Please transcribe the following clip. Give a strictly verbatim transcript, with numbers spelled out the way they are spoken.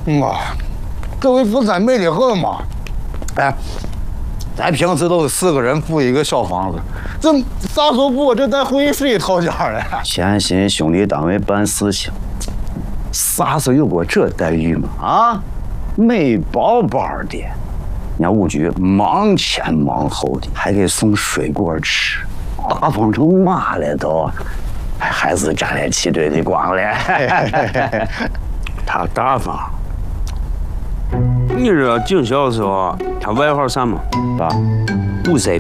哇，各位富三美的很嘛！哎，咱平时都是四个人住一个小房子，这啥时候不这咱回睡一套间了？ 全心兄弟单位办事情，啥时候有过这待遇吗？啊，美包包的，人家五局忙前忙后的，还给送水果吃，大方成嘛了都。还是站在旗队的光嘞， 他大方。你知道警校的时候，他外号啥吗？ 啊， 五色